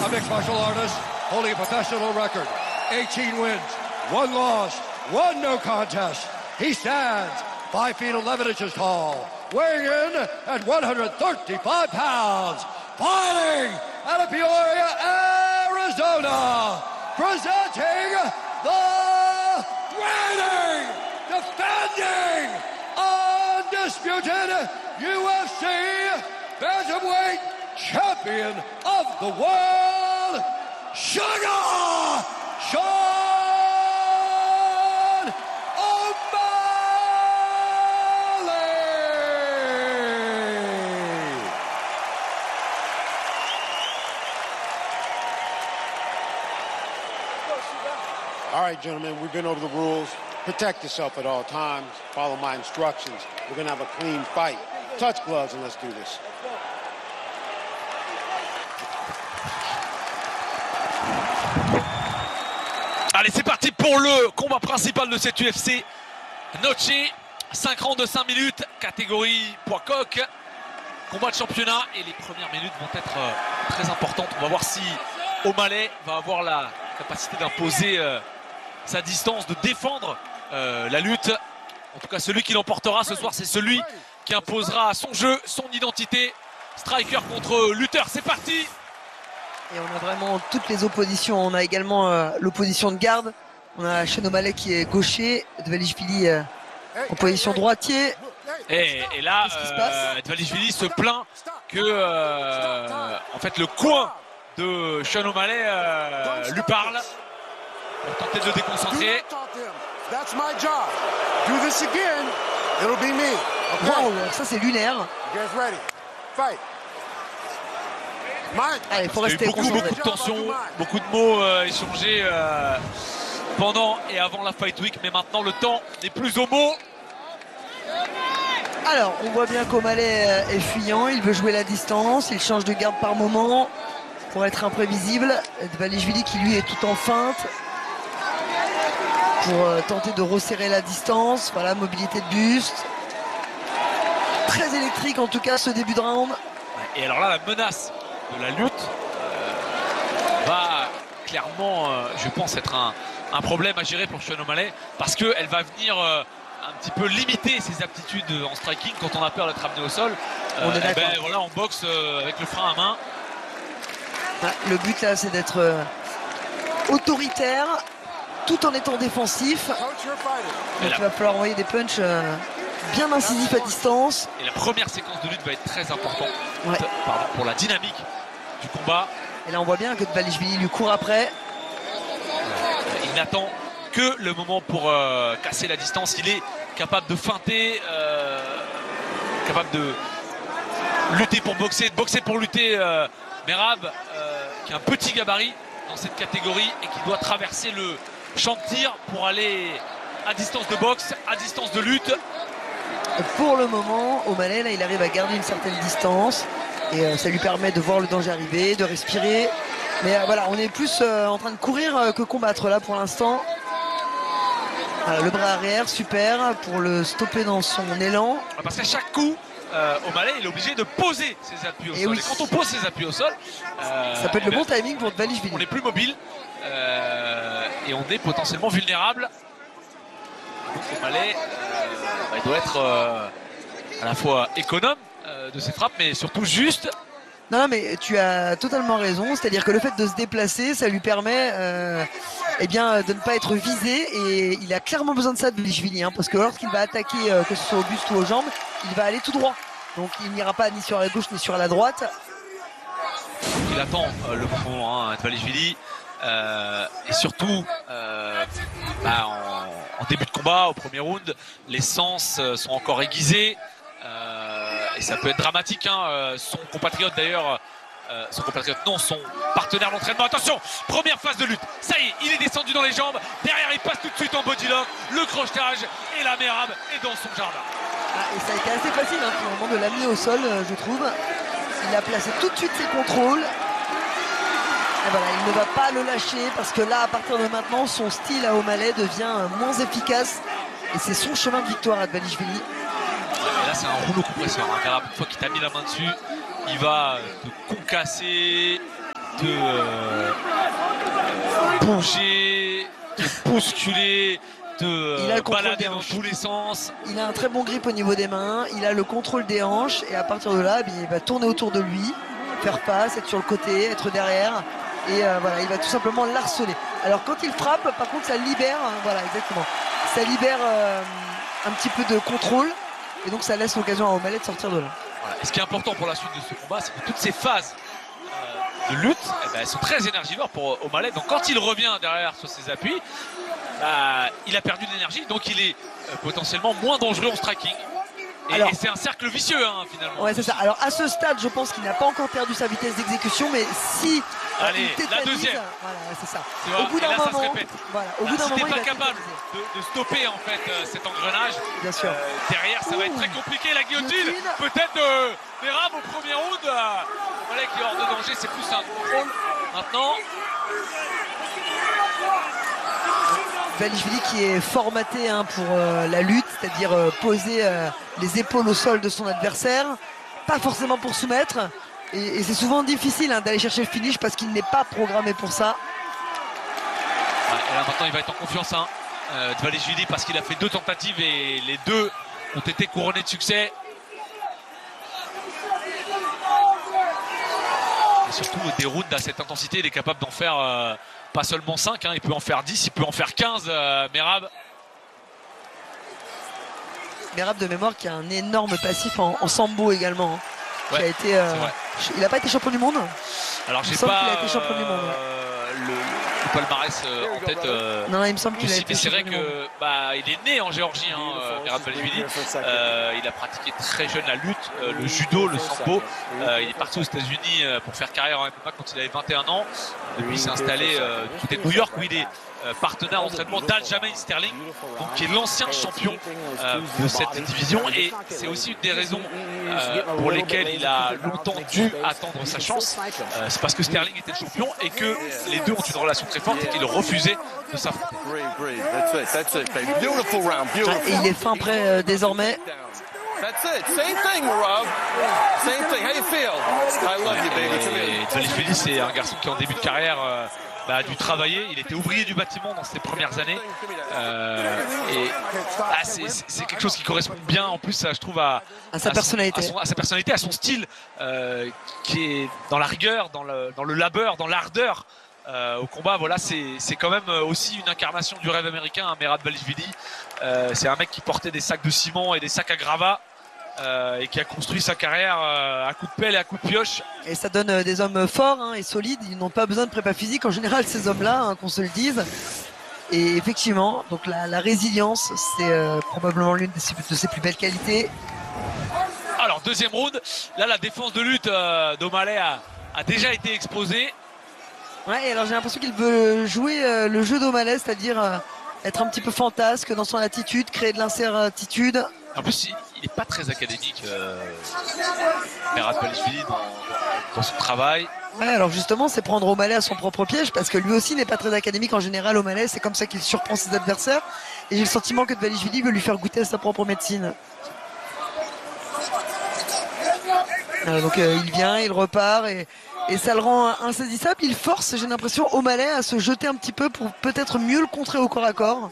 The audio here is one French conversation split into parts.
a mixed martial artist holding a professional record. 18 wins, 1 loss, 1 no contest. He stands 5 feet 11 inches tall, weighing in at 135 pounds, fighting out of Peoria, Arizona, presenting the reigning, defending, undisputed UFC bantamweight champion of the world, Sugar Sean O'Malley. All right, gentlemen, we've been over the rules. Protect yourself at all times. Follow my instructions. We're going to have a clean fight. Touch gloves and let's do this. Allez, c'est parti pour le combat principal de cette UFC. Noche, 5 rounds de 5 minutes, catégorie poids coq. Combat de championnat et les premières minutes vont être très importantes. On va voir si O'Malley va avoir la capacité d'imposer sa distance, de défendre la lutte. En tout cas, celui qui l'emportera ce soir, c'est celui qui imposera son jeu, son identité. Striker contre lutteur, c'est parti! Et on a vraiment toutes les oppositions. On a également l'opposition de garde. On a Sean O'Malley qui est gaucher, Dvalishvili en position droitier. Et là, Dvalishvili se plaint que en fait, le coin de Sean O'Malley lui parle pour tenter de le déconcentrer. That's my job. Do this again, it'll be me. Okay. Wow, ça c'est lunaire. You guys ready? Fight. Allez, faut rester concentré. Beaucoup de tension, beaucoup de mots échangés pendant et avant la Fight Week, mais maintenant le temps n'est plus aux mots. Alors, on voit bien qu'O'Malley est fuyant, il veut jouer la distance, il change de garde par moment pour être imprévisible. Dvalishvili qui lui est tout en feinte pour tenter de resserrer la distance. Voilà, mobilité de buste. Très électrique en tout cas ce début de round. Et alors là, la menace de la lutte va clairement, je pense, être un problème à gérer pour Sean O'Malley parce qu'elle va venir un petit peu limiter ses aptitudes en striking quand on a peur d'être amené au sol. On est d'accord. Voilà, on boxe avec le frein à main. Le but là, c'est d'être autoritaire tout en étant défensif. Donc il va falloir envoyer des punchs bien incisifs à distance. Et la première séquence de lutte va être très importante pour la dynamique du combat. Et là on voit bien que Dvalishvili lui court après. Il n'attend que le moment pour casser la distance. Il est capable de feinter, capable de lutter pour boxer, de boxer pour lutter. Merab, qui a un petit gabarit dans cette catégorie et qui doit traverser le champ de tir pour aller à distance de boxe, à distance de lutte. Pour le moment, O'Malley, là, il arrive à garder une certaine distance et ça lui permet de voir le danger arriver, de respirer. Mais voilà, on est plus en train de courir que combattre là pour l'instant. Le bras arrière, super, pour le stopper dans son élan. Parce qu'à chaque coup, O'Malley il est obligé de poser ses appuis au sol. Oui. Et quand on pose ses appuis au sol, ça peut être le bon timing pour Dvalishvili. On est plus mobile et on est potentiellement vulnérable. Donc O'Malley il doit être à la fois économe de ses frappes, mais surtout juste. Non, mais tu as totalement raison. C'est-à-dire que le fait de se déplacer, ça lui permet eh bien, de ne pas être visé. Et il a clairement besoin de ça, Dvalishvili, parce que lorsqu'il va attaquer, que ce soit au buste ou aux jambes, il va aller tout droit. Donc il n'ira pas ni sur la gauche ni sur la droite. Il attend le bon moment, Dvalishvili. Et surtout, en début de combat, au premier round, les sens sont encore aiguisés. Et ça peut être dramatique. Son compatriote d'ailleurs, son partenaire d'entraînement. Attention, première phase de lutte. Ça y est, il est descendu dans les jambes. Derrière, il passe tout de suite en body lock. Le crochetage et la Merab est dans son jardin. Et ça a été assez facile pour le moment de l'amener au sol, je trouve. Il a placé tout de suite ses contrôles. Et voilà, il ne va pas le lâcher parce que là, à partir de maintenant, son style à O'Malley devient moins efficace. Et c'est son chemin de victoire à Dvalishvili. Et là, c'est un rouleau compresseur. Merab, une fois qu'il t'a mis la main dessus, il va te concasser de bouger, de bousculer, de balader dans tous les sens. Il a un très bon grip au niveau des mains, il a le contrôle des hanches et à partir de là, il va tourner autour de lui, faire passe, être sur le côté, être derrière et voilà, il va tout simplement l'harceler. Alors quand il frappe, par contre, ça libère, voilà, exactement, ça libère un petit peu de contrôle et donc ça laisse l'occasion à O'Malley de sortir de là. Voilà. Et ce qui est important pour la suite de ce combat, c'est que toutes ces phases de lutte, eh ben, elles sont très énergivores pour O'Malley. Donc quand il revient derrière sur ses appuis, il a perdu de l'énergie, donc il est potentiellement moins dangereux en striking. Et c'est un cercle vicieux finalement. Ouais, c'est ça. Alors à ce stade, je pense qu'il n'a pas encore perdu sa vitesse d'exécution, mais si allez, la deuxième. Voilà, c'est ça. Au bout d'un moment, voilà, au bout d'un moment, il n'est pas capable de stopper en fait cet engrenage. Bien sûr. Derrière, ça va être très compliqué. La guillotine, peut-être de Merab au premier round. O'Malley qui est hors de danger, c'est plus un contrôle maintenant. Dvalishvili qui est formaté pour la lutte, c'est-à-dire poser les épaules au sol de son adversaire, pas forcément pour soumettre, et c'est souvent difficile d'aller chercher le finish parce qu'il n'est pas programmé pour ça. Et là maintenant il va être en confiance, Dvalishvili, parce qu'il a fait 2 tentatives et les 2 ont été couronnées de succès. Et surtout des rounds à cette intensité, il est capable d'en faire pas seulement 5, il peut en faire 10, il peut en faire 15, Merab. Merab de mémoire qui a un énorme passif en sambo également. Ouais, qui a été, il n'a pas été champion du monde. Alors j'ai pas qu'il a été champion du monde. Le palmarès en tête. Non, il me semble qu'il a été. Mais c'est vrai que il est né en Géorgie, Merab Dvalishvili. Il a pratiqué très jeune la lutte, le judo, le sambo. Il est parti aux États-Unis pour faire carrière en MMA quand il avait 21 ans. Depuis, il s'est installé du côté de New York où il est partenaire d'entraînement d'Aljamain Sterling, donc qui est l'ancien champion de cette division, et c'est aussi une des raisons pour lesquelles il a longtemps dû attendre sa chance. C'est parce que Sterling était le champion et que les deux ont une relation très forte et qu'il refusait de s'affronter. Et il est fin prêt désormais. Dvalishvili, c'est un garçon qui en début de carrière a dû travailler. Il était ouvrier du bâtiment dans ses premières années, c'est quelque chose qui correspond bien en plus, je trouve, à sa personnalité, à sa personnalité, à son style, qui est dans la rigueur, dans le labeur, dans l'ardeur au combat. Voilà, c'est quand même aussi une incarnation du rêve américain, Merab Dvalishvili. C'est un mec qui portait des sacs de ciment et des sacs à gravats, et qui a construit sa carrière à coups de pelle et à coups de pioche. Et ça donne des hommes forts et solides. Ils n'ont pas besoin de prépa physique en général, ces hommes-là, qu'on se le dise. Et effectivement, donc la résilience, c'est probablement l'une de ses plus belles qualités. Alors deuxième round, là la défense de lutte d'O'Malley a déjà été exposée. Ouais, et alors j'ai l'impression qu'il veut jouer le jeu d'O'Malley, c'est-à-dire être un petit peu fantasque dans son attitude, créer de l'incertitude. En plus, il n'est pas très académique, Merab Dvalishvili, dans son travail. Ouais, alors justement, c'est prendre O'Malley à son propre piège, parce que lui aussi n'est pas très académique en général. O'Malley, c'est comme ça qu'il surprend ses adversaires. Et j'ai le sentiment que Dvalishvili veut lui faire goûter à sa propre médecine. Donc il vient, il repart, et ça le rend insaisissable. Il force, j'ai l'impression, O'Malley à se jeter un petit peu pour peut-être mieux le contrer au corps à corps.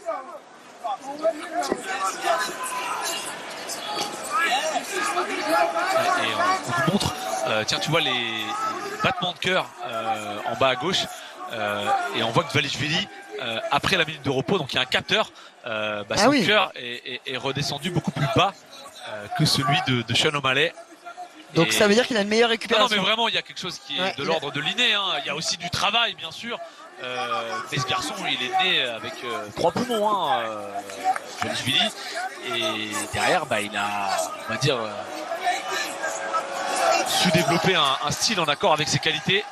Et on vous montre, tiens, tu vois les battements de cœur en bas à gauche, et on voit que Dvalishvili, après la minute de repos, donc il y a un capteur, son cœur est redescendu beaucoup plus bas que celui de Sean O'Malley. Donc ça veut dire qu'il a une meilleure récupération. Non mais vraiment, il y a quelque chose qui est de l'ordre de l'inné, il y a aussi du travail bien sûr, mais ce garçon il est né avec 3 poumons, Dvalishvili, et derrière il a, on va dire, su développer un style en accord avec ses qualités.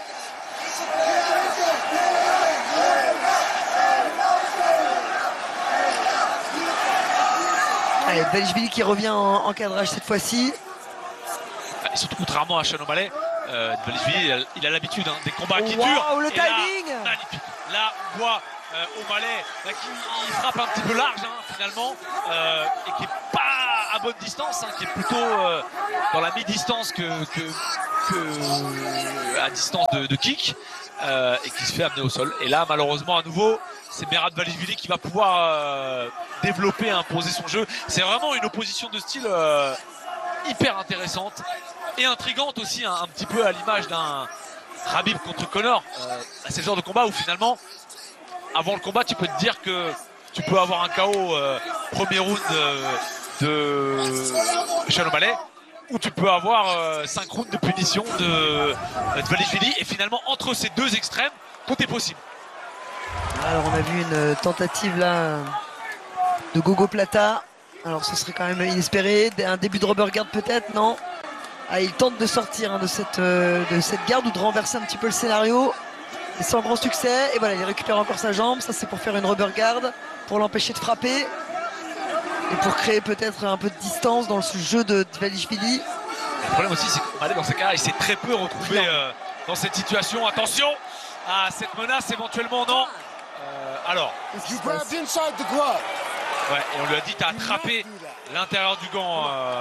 Allez, Dvalishvili qui revient en cadrage cette fois-ci. Et surtout, contrairement à Sean O'Malley, Dvalishvili, il a l'habitude des combats qui durent. Wow, le timing là, magnifique. Là, on voit O'Malley qui frappe un petit peu large finalement, et qui est pas à bonne distance, qui est plutôt dans la mi-distance que à distance de kick et qui se fait amener au sol. Et là, malheureusement, à nouveau, c'est Merab Dvalishvili qui va pouvoir développer, imposer son jeu. C'est vraiment une opposition de style hyper intéressante et intrigante aussi, un petit peu à l'image d'un Khabib contre Conor. C'est le genre de combat où finalement, avant le combat, tu peux te dire que tu peux avoir un KO premier round de Sean O'Malley, ou tu peux avoir 5 rounds de punition de Dvalishvili. Et finalement, entre ces deux extrêmes, tout est possible. Alors on a vu une tentative là de Gogo Plata. Alors ce serait quand même inespéré. Un début de rubber guard peut-être, non? Il tente de sortir de cette garde ou de renverser un petit peu le scénario. Et sans grand succès. Et voilà, il récupère encore sa jambe. Ça c'est pour faire une rubber guard, pour l'empêcher de frapper. Et pour créer peut-être un peu de distance dans le jeu de Dvalishvili. Le problème aussi, c'est qu'O'Malley dans ces cas-là, il s'est très peu retrouvé dans cette situation. Attention à cette menace éventuellement, non. Alors, You grabbed inside the glove. ouais, et on lui a dit t'as attrapé l'intérieur du gant.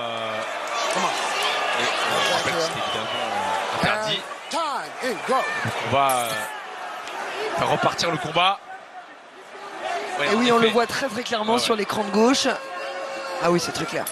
Et on rappelle que c'est évidemment interdit. Time and go. Donc on va faire repartir le combat. Ouais, Et oui, en on le effet. voit très très clairement sur l'écran de gauche. Ah oui, c'est très clair.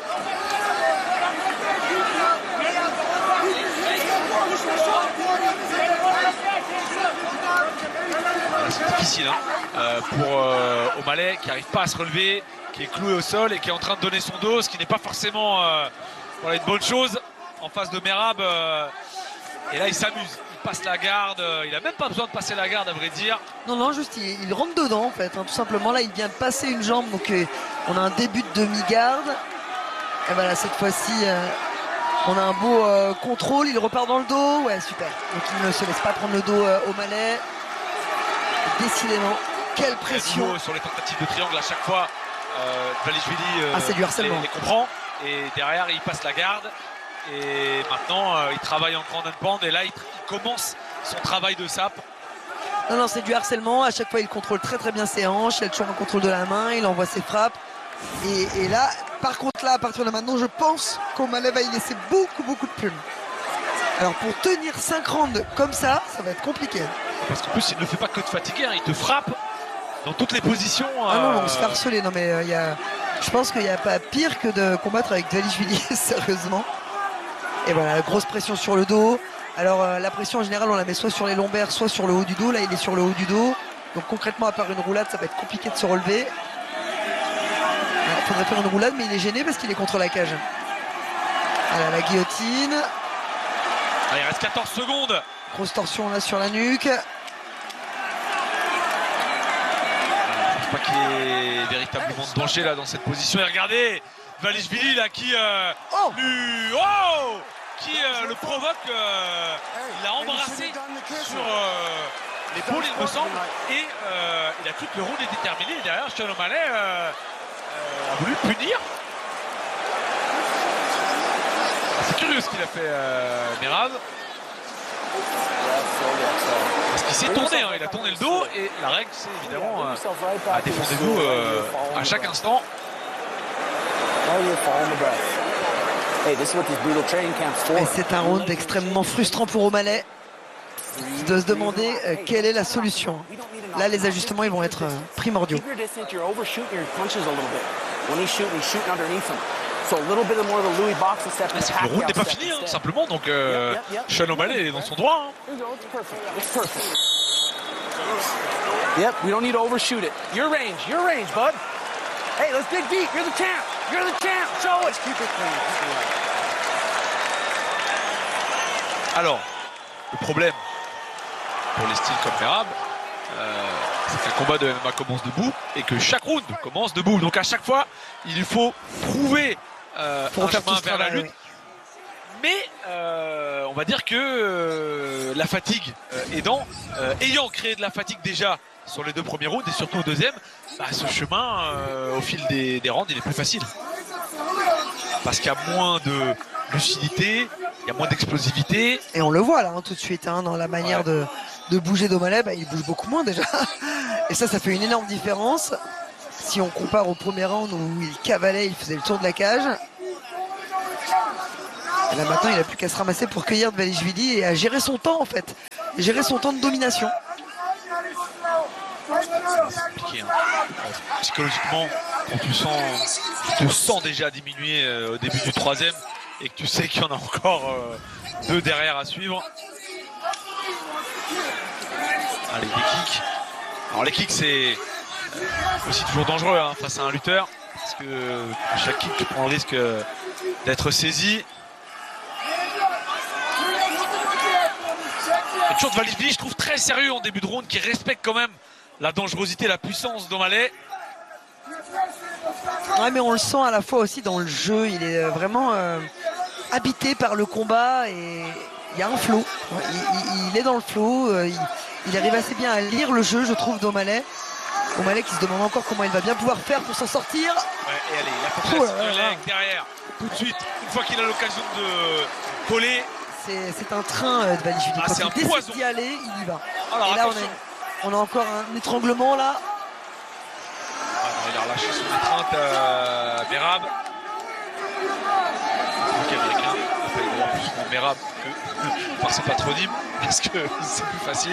C'est difficile pour O'Malley qui n'arrive pas à se relever, qui est cloué au sol et qui est en train de donner son dos, ce qui n'est pas forcément voilà, une bonne chose en face de Merab. Et là il s'amuse, il passe la garde, il n'a même pas besoin de passer la garde à vrai dire. Non, non, juste il rentre dedans en fait, tout simplement. Là, il vient de passer une jambe, donc on a un début de demi-garde. Et voilà, cette fois-ci, on a un beau contrôle, il repart dans le dos. Ouais, super. Donc il ne se laisse pas prendre le dos O'Malley. Décidément, quelle pression. Sur les tentatives de triangle à chaque fois, Dvalishvili c'est du harcèlement. les comprend et derrière il passe la garde et maintenant il travaille en grand and et là il commence son travail de sape. Non, non, c'est du harcèlement. À chaque fois, il contrôle très très bien ses hanches. Il a toujours un contrôle de la main. Il envoie ses frappes. Et là, par contre, là, à partir de maintenant, je pense qu'O'Malley va y laisser beaucoup de plumes. Alors, pour tenir 5 rounds comme ça, ça va être compliqué. Parce qu'en plus, il ne fait pas que de fatiguer, il te frappe dans toutes les positions. Ah non, on se fait harceler. Non, mais je pense qu'il n'y a pas pire que de combattre avec Dvalishvili, sérieusement. Et voilà, grosse pression sur le dos. Alors la pression en général on la met soit sur les lombaires soit sur le haut du dos. Là il est sur le haut du dos. Donc concrètement à part une roulade ça va être compliqué de se relever. Il faudrait faire une roulade mais il est gêné parce qu'il est contre la cage. Voilà la guillotine. Allez, il reste 14 secondes. Grosse torsion là sur la nuque. Je pense pas qu'il y ait véritablement de danger là dans cette position. Et regardez Dvalishvili là qui le provoque, il l'a embrassé sur l'épaule il me semble et il a tout le round est déterminé et derrière Sean O'Malley a voulu punir. C'est curieux ce qu'il a fait Merab parce qu'il s'est tourné, il a tourné le dos et la règle c'est évidemment défendez-vous à chaque instant. Et c'est un round extrêmement frustrant pour O'Malley. Il doit se demander quelle est la solution. Là, les ajustements ils vont être primordiaux. Le round n'est pas fini, simplement. Donc, Sean O'Malley est dans son droit. Yep, we don't need to overshoot it. Your range, bud. Hey, let's dig deep. You're the champ. You're the champ. Show it. Keep it clean. Alors, le problème pour les styles comme Merab, c'est que le combat de MMA commence debout et que chaque round commence debout. Donc à chaque fois, il lui faut trouver un chemin vers la lutte. Oui. Mais on va dire que la fatigue ayant créé de la fatigue déjà sur les 2 premiers rounds et surtout au deuxième, ce chemin au fil des rounds il est plus facile. Parce qu'il y a moins de lucidité, il y a moins d'explosivité. Et on le voit là tout de suite dans la manière de bouger d'O'Malley, il bouge beaucoup moins déjà. Et ça fait une énorme différence. Si on compare au premier round où il cavalait, il faisait le tour de la cage. Là maintenant, il n'a plus qu'à se ramasser pour cueillir Dvalishvili et à gérer son temps en fait. Gérer son temps de domination. C'est compliqué, hein. Psychologiquement, quand tu te sens déjà diminué au début du troisième et que tu sais qu'il y en a encore 2 derrière à suivre. Allez, des kicks. Alors les kicks, c'est aussi toujours dangereux, hein, face à un lutteur, parce que à chaque kick, tu prends le risque d'être saisi. Et toujours Dvalishvili, je trouve très sérieux en début de round, qui respecte quand même la dangerosité, la puissance d'O'Malley. Ouais, mais on le sent à la fois aussi dans le jeu. Il est vraiment habité par le combat et il y a un flow. Il est dans le flow. Il arrive assez bien à lire le jeu, je trouve, d'O'Malley. O'Malley qui se demande encore comment il va bien pouvoir faire pour s'en sortir. Ouais, et allez, il a fait le leg derrière. Tout de suite, une fois qu'il a l'occasion de coller. C'est un train de Dvalishvili. Quand c'est un il poison. décide d'y aller, il y va. Alors, et là, attention. on a encore un étranglement là. Ah non, il a relâché son étreinte à Merab. Le américain appelle en plus mon Merab que par son patronyme, parce que c'est plus facile.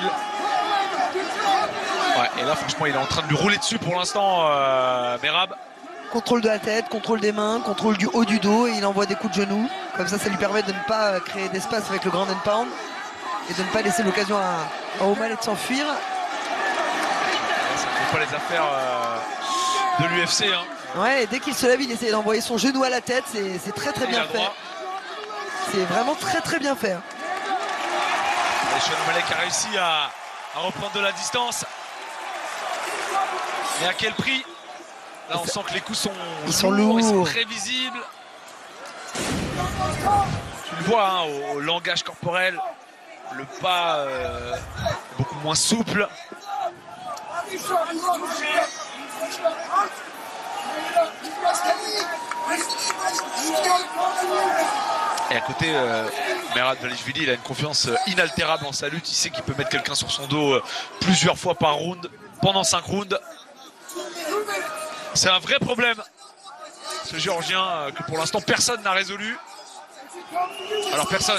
Ouais, et là franchement il est en train de lui rouler dessus pour l'instant, Merab. Contrôle de la tête, contrôle des mains, contrôle du haut du dos et il envoie des coups de genoux. Comme ça lui permet de ne pas créer d'espace avec le ground and pound et de ne pas laisser l'occasion à O'Malley de s'enfuir. Ça ne fait pas les affaires de l'UFC, hein. Ouais, et dès qu'il se lève, il essaie d'envoyer son genou à la tête. C'est très très bien fait. C'est vraiment très très bien fait. Et Sean O'Malley qui a réussi à reprendre de la distance. Mais à quel prix? Là, on sent que les coups sont lourds. Ils sont très visibles. Tu le vois, hein, au langage corporel, le pas beaucoup moins souple. Et à côté, Merab Dvalishvili, il a une confiance inaltérable en sa lutte. Il sait qu'il peut mettre quelqu'un sur son dos plusieurs fois par round, pendant 5 rounds. C'est un vrai problème, ce Géorgien, que pour l'instant personne n'a résolu. Alors personne,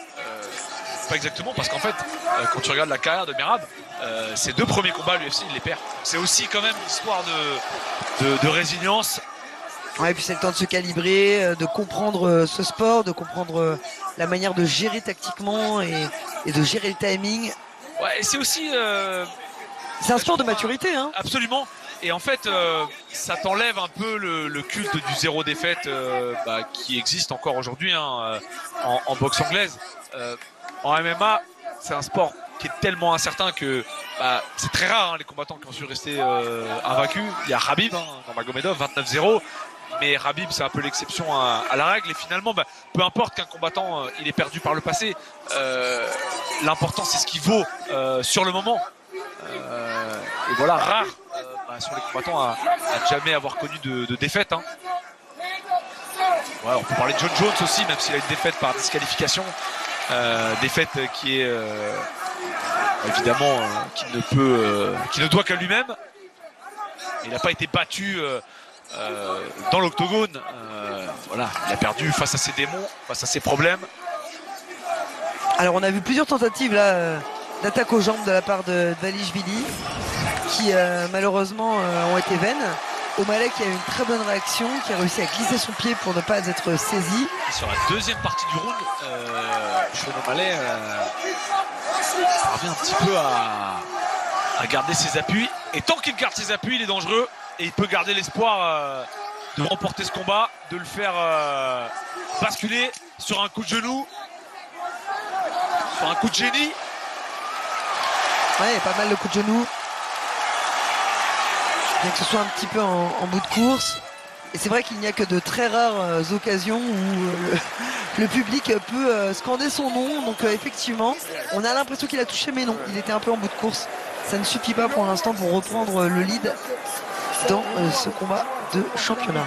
pas exactement, parce qu'en fait, quand tu regardes la carrière de Merab, ses 2 premiers combats à l'UFC, il les perd. C'est aussi quand même une histoire de résilience. Ouais, et puis c'est le temps de se calibrer, de comprendre ce sport, de comprendre la manière de gérer tactiquement et de gérer le timing. Ouais, et c'est aussi... c'est un sport de maturité, hein. Absolument. Et en fait, ça t'enlève un peu le culte du 0 défaite qui existe encore aujourd'hui, hein, en boxe anglaise. En MMA, c'est un sport qui est tellement incertain que c'est très rare, hein, les combattants qui ont su rester invaincus. Il y a Khabib, hein, Nurmagomedov, 29-0. Mais Khabib, c'est un peu l'exception à la règle. Et finalement, peu importe qu'un combattant il ait perdu par le passé, l'important c'est ce qu'il vaut sur le moment. Et voilà, rare sur les combattants à jamais avoir connu de défaite, hein. Ouais, on peut parler de John Jones aussi, même s'il a une défaite par disqualification. Défaite qui est évidemment qui ne doit qu'à lui-même. Il n'a pas été battu dans l'octogone. Voilà, il a perdu face à ses démons, face à ses problèmes. Alors on a vu plusieurs tentatives là d'attaque aux jambes de la part de Dvalishvili qui malheureusement ont été vaines. O'Malley qui a eu une très bonne réaction, qui a réussi à glisser son pied pour ne pas être saisi. Et sur la deuxième partie du round, Sean O'Malley revient un petit peu à garder ses appuis. Et tant qu'il garde ses appuis, il est dangereux. Et il peut garder l'espoir de remporter ce combat, de le faire basculer sur un coup de genou, sur un coup de génie. Ouais, pas mal de coups de genou. Bien que ce soit un petit peu en bout de course. Et c'est vrai qu'il n'y a que de très rares occasions où le public peut scander son nom. Donc effectivement, on a l'impression qu'il a touché, mais non, il était un peu en bout de course. Ça ne suffit pas pour l'instant pour reprendre le lead dans ce combat de championnat.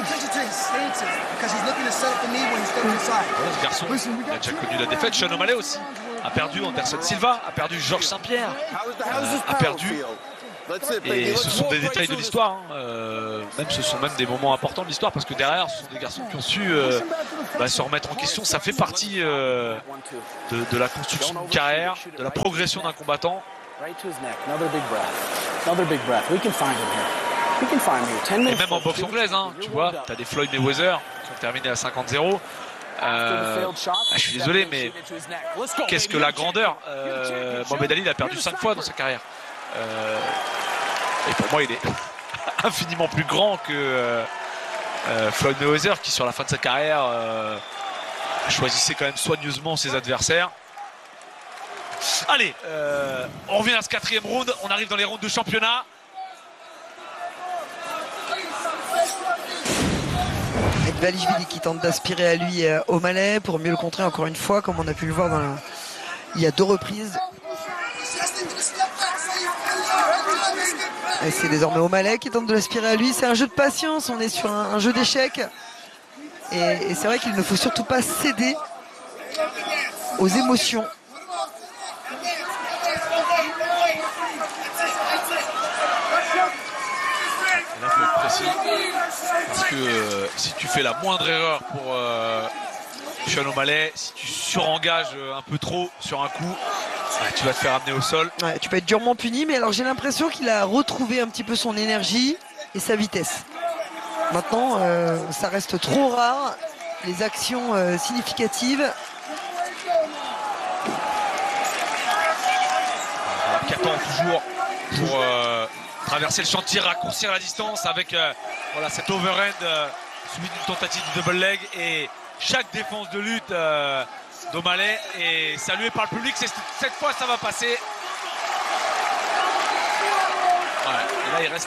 Ce garçon, il a déjà connu la défaite. Sean O'Malley aussi a perdu Anderson Silva, a perdu Georges Saint-Pierre, a perdu Et ce sont des détails de l'histoire, hein. Même ce sont même des moments importants de l'histoire, parce que derrière, ce sont des garçons qui ont su se remettre en question. Ça fait partie de la construction d'une carrière, de la progression d'un combattant. Et même en boxe anglaise, hein, tu vois, tu as des Floyd Mayweather qui ont terminé à 50-0. Je suis désolé, mais qu'est-ce que la grandeur. Mohamed Ali, il a perdu 5 fois dans sa carrière. Et pour moi, il est infiniment plus grand que Floyd Mayweather, qui sur la fin de sa carrière choisissait quand même soigneusement ses adversaires. Allez, on revient à ce 4e round. On arrive dans les rounds de championnat. Dvalishvili qui tente d'aspirer à lui O'Malley pour mieux le contrer encore une fois, comme on a pu le voir il y a 2 reprises. Et c'est désormais O'Malley qui tente de l'aspirer à lui. C'est un jeu de patience, on est sur un jeu d'échecs. Et c'est vrai qu'il ne faut surtout pas céder aux émotions. Là, faut être précis, parce que si tu fais la moindre erreur pour Sean O'Malley, si tu surengages un peu trop sur un coup, tu vas te faire amener au sol. Ouais, tu peux être durement puni, mais alors j'ai l'impression qu'il a retrouvé un petit peu son énergie et sa vitesse. Maintenant, ça reste trop rare, les actions significatives. Qui attend toujours pour traverser le chantier, raccourcir la distance avec voilà, cet overhand suivi d'une tentative de double leg, et chaque défense de lutte d'O'Malley est saluée par le public. Cette fois, ça va passer. Ouais, et là, il reste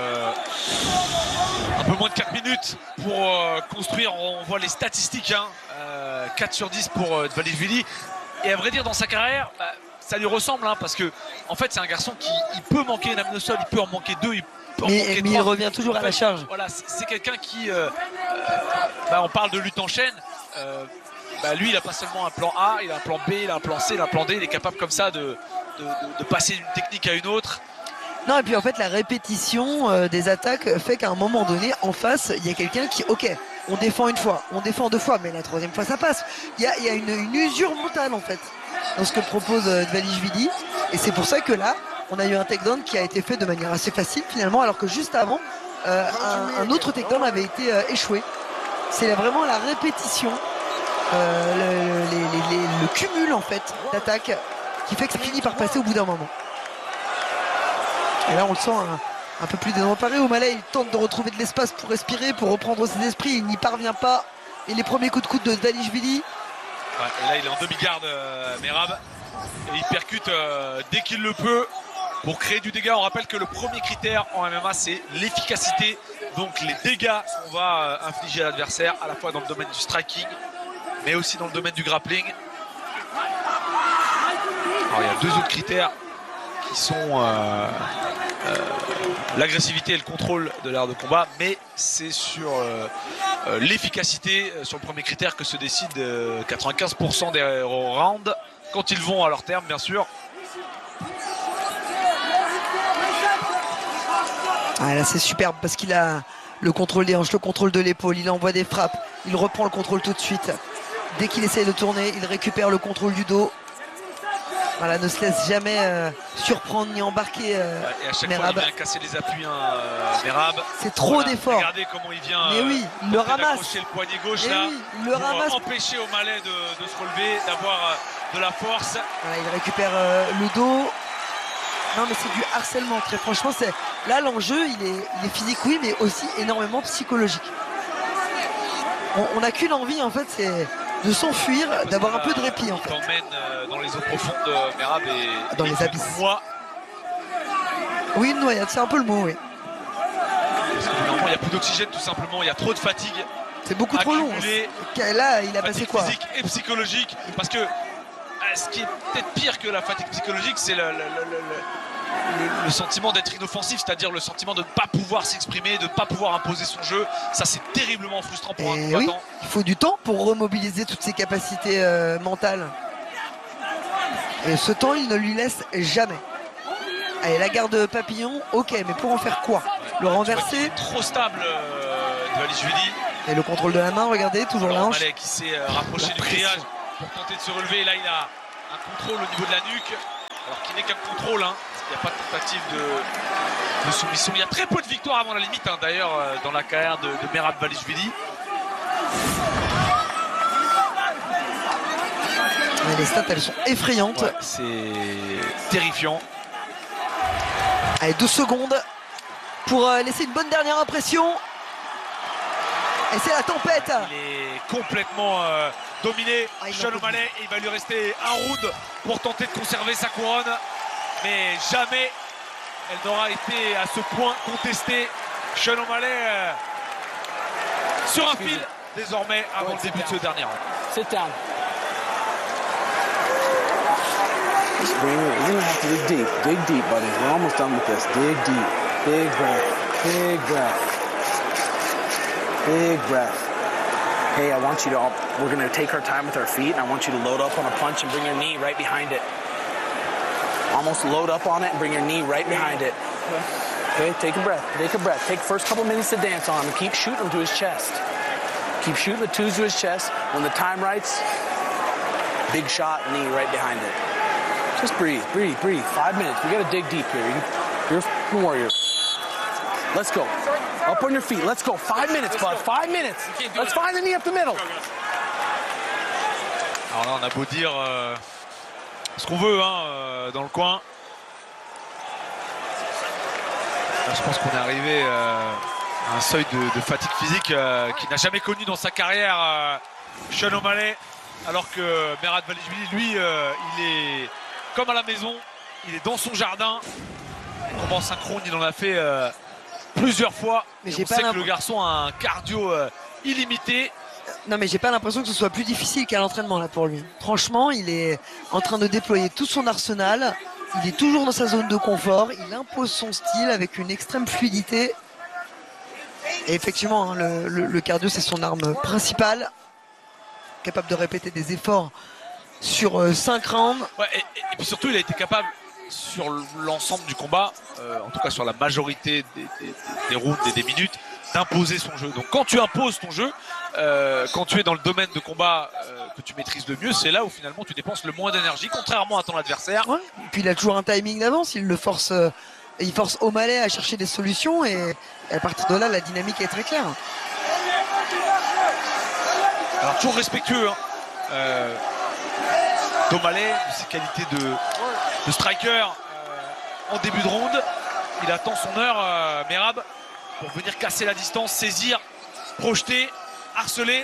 un peu moins de 4 minutes pour construire. On voit les statistiques, hein, 4 sur 10 pour Dvalishvili. Et à vrai dire, dans sa carrière, ça lui ressemble, hein, parce que en fait, c'est un garçon qui il peut manquer une amenée au sol, il peut en manquer 2, il peut en manquer 3. Il revient toujours à la charge. Voilà, c'est quelqu'un qui, on parle de lutte en chaîne. Lui, il n'a pas seulement un plan A, il a un plan B, il a un plan C, il a un plan D. Il est capable comme ça de passer d'une technique à une autre. Non, et puis en fait, la répétition des attaques fait qu'à un moment donné, en face, il y a quelqu'un qui, ok, on défend une fois, on défend 2 fois, mais la 3e fois, ça passe. Il y a une usure mentale, en fait, dans ce que propose Dvalishvili. Et c'est pour ça que là, on a eu un takedown qui a été fait de manière assez facile, finalement, alors que juste avant, un autre takedown avait été échoué. C'est vraiment la répétition, le cumul, en fait, d'attaques qui fait que ça finit par passer au bout d'un moment. Et là, on le sent un peu plus désemparé. O'Malley, il tente de retrouver de l'espace pour respirer, pour reprendre ses esprits. Il n'y parvient pas. Et les premiers coups de coude de Dvalishvili. Ouais, et là, il est en demi-garde, Merab. Et il percute dès qu'il le peut pour créer du dégât. On rappelle que le premier critère en MMA, c'est l'efficacité. Donc les dégâts qu'on va infliger à l'adversaire, à la fois dans le domaine du striking, mais aussi dans le domaine du grappling. Alors, il y a 2 autres critères qui sont l'agressivité et le contrôle de l'art de combat, mais c'est sur l'efficacité, sur le premier critère, que se décide 95% des rounds, quand ils vont à leur terme, bien sûr. Ah, là, c'est superbe parce qu'il a le contrôle des hanches, le contrôle de l'épaule, il envoie des frappes, il reprend le contrôle tout de suite. Dès qu'il essaye de tourner, il récupère le contrôle du dos. Voilà, ne se laisse jamais surprendre ni embarquer. Et à chaque Merab. fois, il vient casser les appuis, hein, Merab. C'est trop d'efforts. Regardez comment il vient. Mais oui, il le ramasse. Accrocher le poignet gauche Mais là, oui, il le pour ramasse. empêcher O'Malley de se relever, d'avoir de la force. Voilà, il récupère le dos. Non, mais c'est du harcèlement. Très franchement, là l'enjeu, il est physique, oui, mais aussi énormément psychologique. On n'a qu'une envie, en fait, c'est de s'enfuir, d'avoir un peu de répit, en fait. Il t'emmène dans les eaux profondes de Merab et dans les abysses. Moi, oui, une noyade, c'est un peu le mot, oui. parce que normalement, il n'y a plus d'oxygène, tout simplement. Il y a trop de fatigue. C'est beaucoup trop long. Là, il a passé quoi? Physique et psychologique. Parce que ce qui est peut-être pire que la fatigue psychologique, c'est le sentiment d'être inoffensif, c'est-à-dire le sentiment de ne pas pouvoir s'exprimer, de ne pas pouvoir imposer son jeu. Ça, c'est terriblement frustrant pour un combattant. Oui, il faut du temps pour remobiliser toutes ses capacités mentales. Et ce temps, il ne lui laisse jamais. Allez, la garde papillon, ok, mais pour en faire quoi? Le renverser? Trop stable, Dvalishvili. Et le contrôle de la main, regardez, toujours la hanche. Malais qui s'est rapproché du grillage pour tenter de se relever. Là, il a un contrôle au niveau de la nuque, alors qu'il n'est qu'un contrôle. Hein. Il n'y a pas de tentative de soumission. Il y a très peu de victoires avant la limite, hein, d'ailleurs, dans la carrière de Merab Dvalishvili. Les stats, elles sont effrayantes. Ouais, c'est terrifiant. Allez, 12 secondes pour laisser une bonne dernière impression. Et c'est la tempête. Il est complètement dominé, Sean O'Malley, et il va lui rester un round pour tenter de conserver sa couronne. Mais jamais elle n'aura été à ce point contestée. Sean O'Malley sur un fil désormais avant le début de ce dernier round. Sit down. You're gonna have to dig deep, buddy. We're almost done with this. Dig deep. Big breath. Big breath. Big breath. Hey, I want you to, we're gonna take our time with our feet, and I want you to load up on a punch and bring your knee right behind it. Almost load up on it and bring your knee right behind it. Okay, take a breath. Take a breath. Take first couple minutes to dance on him. Keep shooting him to his chest. Keep shooting the twos to his chest. When the time writes, big shot, knee right behind it. Just breathe, breathe, breathe. 5 minutes. We gotta dig deep here. You're a warrior. Let's go. Up on your feet. Let's go. 5 minutes, bud. 5 minutes. Let's find the knee up the middle. Alors là, on a beau dire ce qu'on veut hein, dans le coin. Là, je pense qu'on est arrivé à un seuil de fatigue physique qu'il n'a jamais connu dans sa carrière, Sean O'Malley. Alors que Merab Dvalishvili, lui, il est comme à la maison, il est dans son jardin. Le combat en synchrone, il en a fait plusieurs fois. Mais on sait que le garçon a un cardio illimité. Non mais j'ai pas l'impression que ce soit plus difficile qu'à l'entraînement là pour lui. Franchement, il est en train de déployer tout son arsenal. Il est toujours dans sa zone de confort. Il impose son style avec une extrême fluidité. Et effectivement, hein, le cardio, c'est son arme principale. Capable de répéter des efforts sur 5 rounds. Ouais, et puis surtout, il a été capable sur l'ensemble du combat, en tout cas sur la majorité des rounds et des minutes, d'imposer son jeu. Donc quand tu imposes ton jeu, quand tu es dans le domaine de combat que tu maîtrises le mieux, c'est là où finalement tu dépenses le moins d'énergie, contrairement à ton adversaire. Ouais. Et puis il a toujours un timing d'avance, il force O'Malley à chercher des solutions et à partir de là, la dynamique est très claire. Alors toujours respectueux hein, d'O'Malley, de ses qualités de striker en début de ronde. Il attend son heure, Merab, pour venir casser la distance, saisir, projeter, harceler.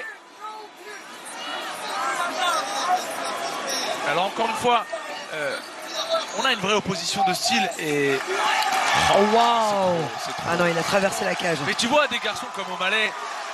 Alors encore une fois, on a une vraie opposition de style et... Oh waouh! Ah non, il a traversé la cage. Mais tu vois des garçons comme O'Malley,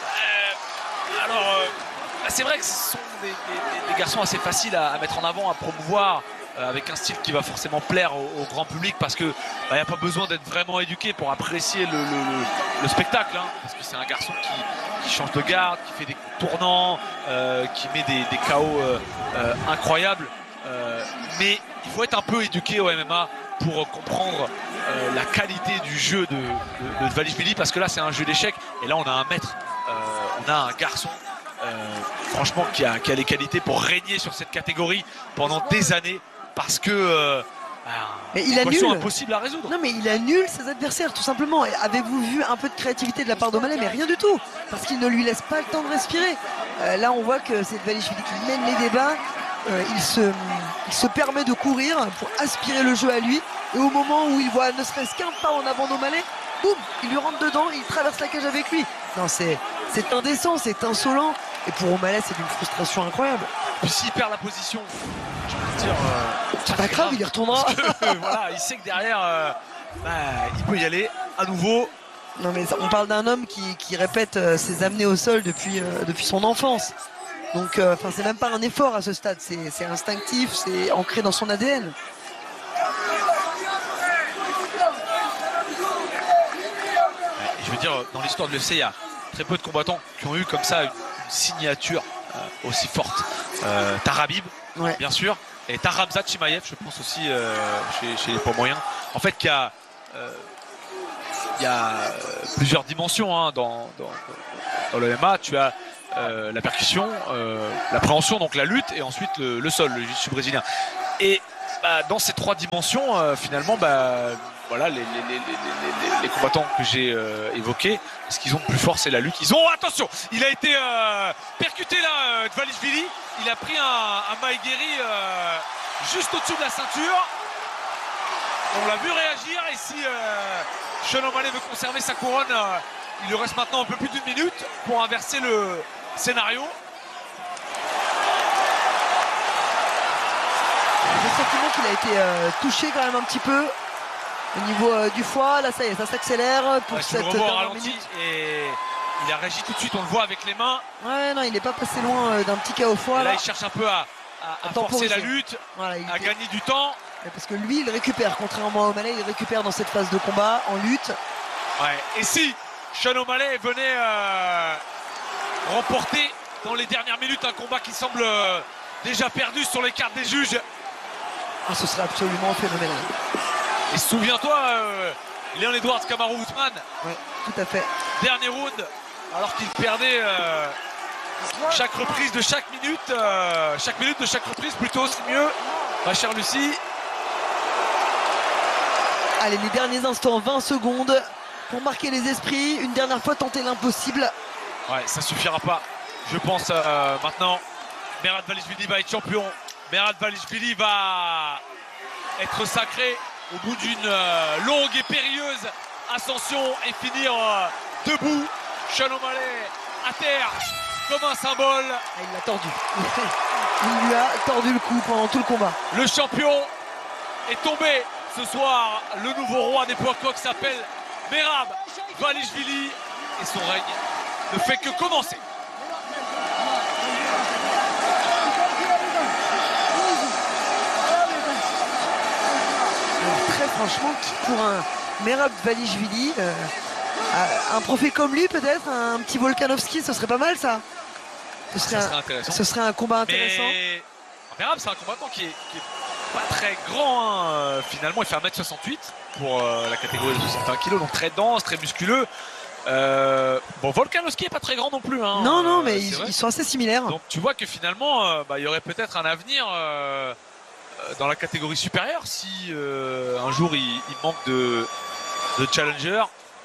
c'est vrai que ce sont des garçons assez faciles à mettre en avant, à promouvoir, avec un style qui va forcément plaire au grand public parce que il n'y a pas besoin d'être vraiment éduqué pour apprécier le spectacle hein, parce que c'est un garçon qui change de garde, qui fait des tournants, qui met des KO incroyables, mais il faut être un peu éduqué au MMA pour comprendre la qualité du jeu de Dvalishvili parce que là c'est un jeu d'échecs et là on a un maître, on a un garçon franchement qui a les qualités pour régner sur cette catégorie pendant des années parce que mais il annule. Impossible à résoudre. Non mais il annule ses adversaires tout simplement. Avez-vous vu un peu de créativité de la part d'O'Malley? Mais rien du tout parce qu'il ne lui laisse pas le temps de respirer. Là on voit que c'est Dvalishvili qui mène les débats. Il se permet de courir pour aspirer le jeu à lui et au moment où il voit ne serait-ce qu'un pas en avant d'O'Malley, boum, il lui rentre dedans, il traverse la cage avec lui. Non, c'est indécent, c'est insolent et pour O'Malley c'est d'une frustration incroyable. Puis s'il perd la position, je peux dire, c'est pas grave, il y retournera. Voilà, il sait que derrière il peut y aller à nouveau. Non mais on parle d'un homme qui répète ses amenés au sol depuis son enfance. Donc c'est même pas un effort à ce stade, c'est instinctif, c'est ancré dans son ADN. Je veux dire, dans l'histoire de l'UFC, il y a très peu de combattants qui ont eu comme ça une signature aussi forte. T'as Khabib, ouais, bien sûr, Et t'as Khamzat Chimaev, je pense aussi chez les poids moyens. En fait, il y a plusieurs dimensions hein, dans le MMA. Tu as la percussion, l'appréhension, donc la lutte, et ensuite le sol, le jiu-jitsu brésilien. Et dans ces trois dimensions, finalement, voilà, les combattants que j'ai évoqués, ce qu'ils ont de plus fort, c'est la lutte. Attention, il a été percuté là, Dvalishvili. Il a pris un Maïgueri juste au-dessus de la ceinture. On l'a vu réagir. Et si Sean O'Malley veut conserver sa couronne, il lui reste maintenant un peu plus d'une minute pour inverser le scénario. J'ai le sentiment qu'il a été touché quand même un petit peu au niveau du foie. Là, ça y est, ça s'accélère pour cette dernière minute. Et il a réagi tout de suite, on le voit avec les mains. Ouais, non, il n'est pas passé loin d'un petit cas au foie. Là, il cherche un peu à forcer la lutte, voilà, à gagner du temps. Parce que lui, il récupère, contrairement à O'Malley, il récupère dans cette phase de combat, en lutte. Ouais. Et si Sean O'Malley venait remporter dans les dernières minutes un combat qui semble déjà perdu sur les cartes des juges, ce serait absolument phénoménal. Et souviens-toi, Leon Edwards Kamaru Usman, ouais, tout à fait. Dernier round, alors qu'il perdait chaque reprise de chaque minute de chaque reprise, plutôt, c'est mieux, ma chère Lucie. Allez, les derniers instants, 20 secondes pour marquer les esprits. Une dernière fois, tenter l'impossible. Ouais, ça suffira pas. Je pense maintenant, Merab Dvalishvili va être champion. Merab Dvalishvili va être sacré au bout d'une longue et périlleuse ascension et finir debout. Sean O'Malley à terre comme un symbole. Il l'a tordu. Il lui a tordu le cou pendant tout le combat. Le champion est tombé ce soir. Le nouveau roi des poids coqs s'appelle Merab Dvalishvili et son règne ne fait que commencer. Très franchement, pour un Merab Dvalishvili, un profil comme lui peut-être, un petit Volkanovski, ce serait pas mal ça. Ce serait un combat intéressant. Mais Merab, c'est un combattant qui est pas très grand hein. Finalement il fait 1m68 pour la catégorie de 61 kg, donc très dense, très musculeux. Volkanovski est pas très grand non plus hein. Non mais ils sont assez similaires. Donc tu vois que finalement il y aurait peut-être un avenir dans la catégorie supérieure si un jour il manque de challenger.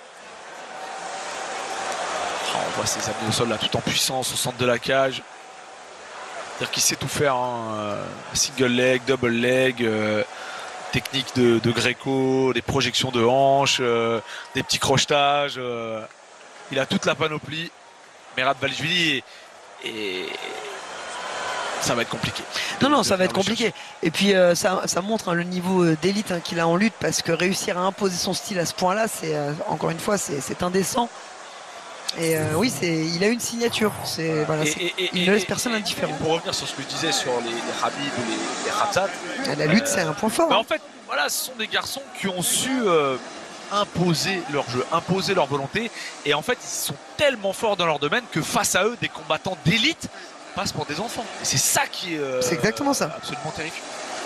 On voit ses amis au sol là tout en puissance au centre de la cage. C'est-à-dire qu'il sait tout faire hein. Single leg, double leg, technique de Greco, des projections de hanches, des petits crochetages. Il a toute la panoplie. Merab Dvalishvili et ça va être compliqué. Non, ça va être compliqué. Et puis ça montre hein, le niveau d'élite hein, qu'il a en lutte, parce que réussir à imposer son style à ce point-là, c'est encore une fois, c'est indécent. Et oui, il a une signature. Voilà, il ne laisse personne indifférent. Pour revenir sur ce que je disais sur les Khabib ou les Khamzat, la lutte, c'est un point fort. En fait, voilà, ce sont des garçons qui ont su imposer leur jeu, imposer leur volonté. Et en fait, ils sont tellement forts dans leur domaine que face à eux, des combattants d'élite passent pour des enfants. Et c'est ça qui est c'est exactement ça. Absolument terrifiant.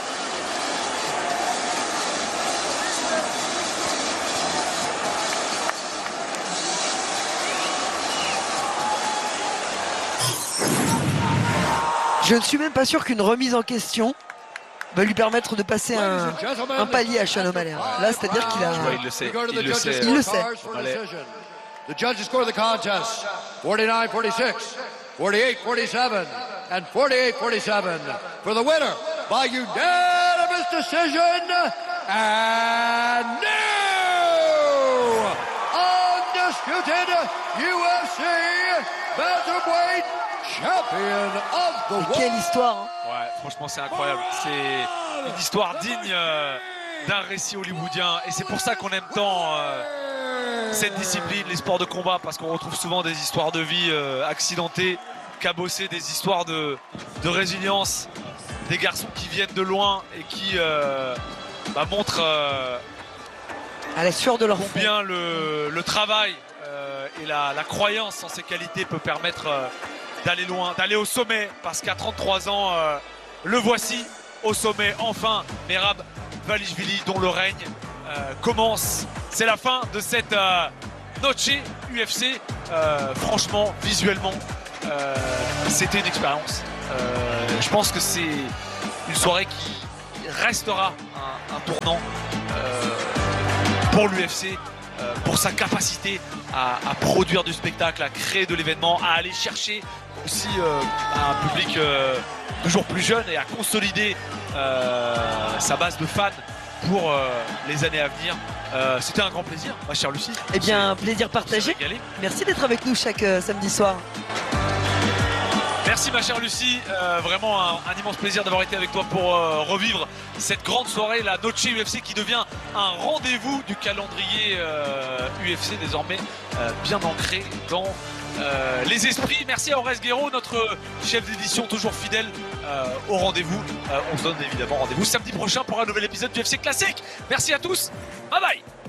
Je ne suis même pas sûr qu'une remise en question va lui permettre de passer un palier à Sean O'Malley. Là, c'est-à-dire qu'il a... Il le sait. Il le sait. The judges score the contest 49-46, 48-47, and 48-47 for the winner by unanimous decision and new undisputed UFC bantamweight champion of the world. Quelle histoire hein. Ouais, franchement c'est incroyable. C'est une histoire digne d'un récit hollywoodien et c'est pour ça qu'on aime tant cette discipline, les sports de combat, parce qu'on retrouve souvent des histoires de vie accidentées, cabossées, des histoires de résilience, des garçons qui viennent de loin et qui montrent à la sueur de leur combien le travail et la croyance en ses qualités peut permettre d'aller loin, d'aller au sommet, parce qu'à 33 ans, le voici, au sommet. Enfin, Merab Dvalishvili, dont le règne commence. C'est la fin de cette Noche UFC. Franchement, visuellement, c'était une expérience. Je pense que c'est une soirée qui restera un tournant pour l'UFC, pour sa capacité à produire du spectacle, à créer de l'événement, à aller chercher aussi un public toujours plus jeune et à consolider sa base de fans pour les années à venir. C'était un grand plaisir, ma chère Lucie. Eh bien, plaisir partagé. Merci d'être avec nous chaque samedi soir. Merci ma chère Lucie, vraiment un immense plaisir d'avoir été avec toi pour revivre cette grande soirée, la Noche UFC qui devient un rendez-vous du calendrier UFC désormais bien ancré dans les esprits. Merci à Aurès Guéraud, notre chef d'édition toujours fidèle au rendez-vous. On se donne évidemment rendez-vous samedi prochain pour un nouvel épisode du UFC Classique. Merci à tous, bye bye.